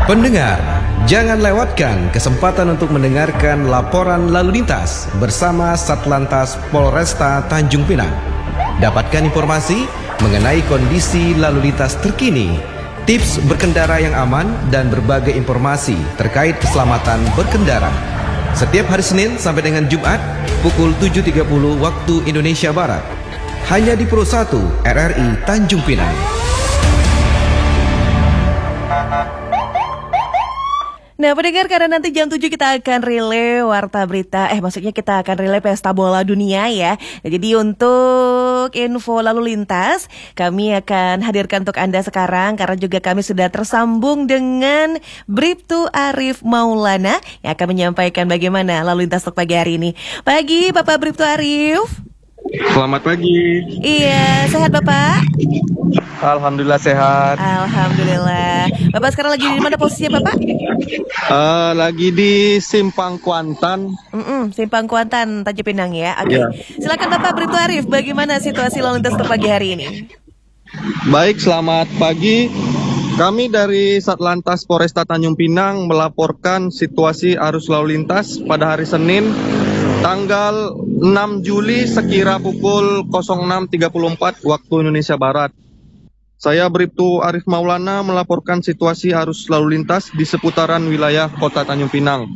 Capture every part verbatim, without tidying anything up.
Pendengar, jangan lewatkan kesempatan untuk mendengarkan laporan lalu lintas bersama Satlantas Polresta Tanjung Pinang. Dapatkan informasi mengenai kondisi lalu lintas terkini, tips berkendara yang aman, dan berbagai informasi terkait keselamatan berkendara. Setiap hari Senin sampai dengan Jumat, pukul tujuh tiga puluh waktu Indonesia Barat. Hanya di Pro satu R R I Tanjung Pinang. Nah, pendengar, karena nanti jam tujuh kita akan relay warta berita, eh maksudnya kita akan relay pesta bola dunia ya. Nah, jadi untuk info lalu lintas, kami akan hadirkan untuk Anda sekarang karena juga kami sudah tersambung dengan Bribtu Arif Maulana yang akan menyampaikan bagaimana lalu lintas untuk pagi hari ini. Pagi, Bapak Bribtu Arif. Selamat pagi. Iya, sehat Bapak? Alhamdulillah sehat. Alhamdulillah. Bapak sekarang lagi di mana posisinya Bapak? Uh, lagi di Simpang Kuantan. Mm-mm, Simpang Kuantan, Tanjung Pinang ya. Oke. Ya. Silakan Bapak Bribtu Arif, bagaimana situasi lalu lintas untuk pagi hari ini? Baik, selamat pagi. Kami dari Satlantas Polresta Tanjung Pinang melaporkan situasi arus lalu lintas pada hari Senin tanggal enam Juli sekira pukul enam tiga puluh empat waktu Indonesia Barat. Saya Bribtu Arif Maulana melaporkan situasi arus lalu lintas di seputaran wilayah Kota Tanjung Pinang.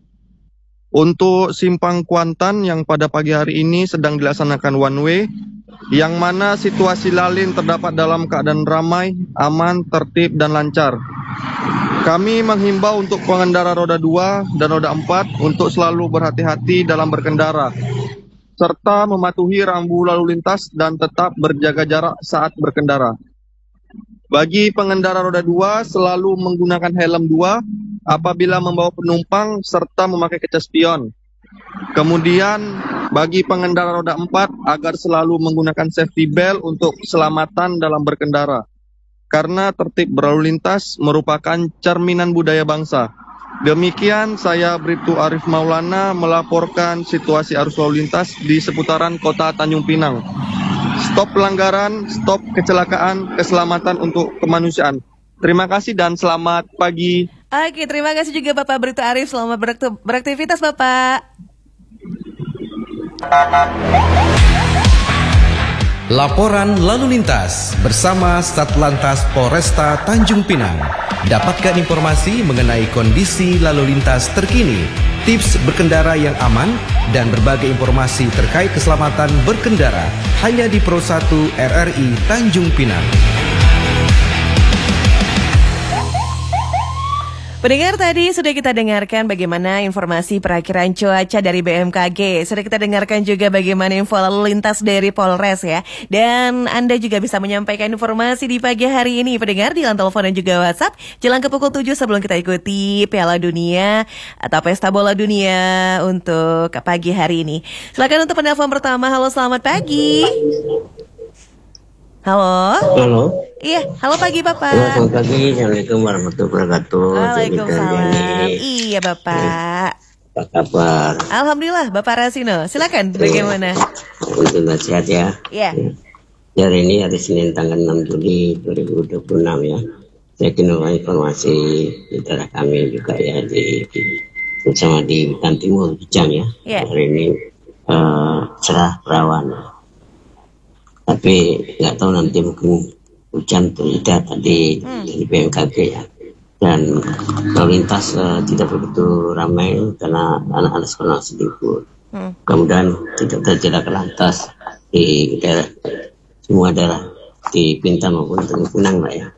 Untuk Simpang Kuantan yang pada pagi hari ini sedang dilaksanakan one way, yang mana situasi lalin terdapat dalam keadaan ramai, aman, tertib, dan lancar. Kami menghimbau untuk pengendara roda dua dan roda empat untuk selalu berhati-hati dalam berkendara, serta mematuhi rambu lalu lintas dan tetap berjaga jarak saat berkendara. Bagi pengendara roda dua, selalu menggunakan helm dua apabila membawa penumpang serta memakai kaca spion. Kemudian, bagi pengendara roda empat agar selalu menggunakan safety belt untuk keselamatan dalam berkendara. Karena tertib berlalu lintas merupakan cerminan budaya bangsa. Demikian saya Bribtu Arif Maulana melaporkan situasi arus lalu lintas di seputaran Kota Tanjung Pinang. Stop pelanggaran, stop kecelakaan, keselamatan untuk kemanusiaan. Terima kasih dan selamat pagi. Oke, terima kasih juga Bapak Bribtu Arif. Selamat beraktivitas Bapak. Laporan lalu lintas bersama Satlantas Polresta Tanjung Pinang. Dapatkan informasi mengenai kondisi lalu lintas terkini, tips berkendara yang aman, dan berbagai informasi terkait keselamatan berkendara hanya di Pro satu R R I Tanjung Pinang. Pendengar, tadi sudah kita dengarkan bagaimana informasi perakiraan cuaca dari B M K G. Sudah kita dengarkan juga bagaimana info lalu lintas dari Polres ya. Dan Anda juga bisa menyampaikan informasi di pagi hari ini, pendengar, di line telepon dan juga WhatsApp jelang ke pukul tujuh sebelum kita ikuti Piala Dunia atau Pesta Bola Dunia untuk pagi hari ini. Silakan untuk penelpon pertama. Halo, selamat pagi. Halo. Halo. Iya, halo pagi Bapak. Halo, selamat pagi. Assalamualaikum warahmatullahi wabarakatuh. Waalaikumsalam. Iya Bapak. Apa kabar? Alhamdulillah, Bapak Rasino. Silakan, bagaimana? Alhamdulillah sehat ya. Iya. Ya. Hari ini hari Senin tanggal enam Juli dua ribu dua puluh enam ya. Saya kenal informasi di daerah kami juga ya di, di bersama di Hutan Timur Bijang ya. Iya. Hari ini uh, cerah perawan. Tapi nggak tahu nanti mungkin hujan atau tidak tadi hmm. dari B M K G ya. Dan lalu lintas uh, tidak begitu ramai karena anak-anak sekolah masih libur. Hmm. Kemudian tidak terjadi lantas di daerah semua daerah di Pintar maupun Tanjung Pinang lah ya.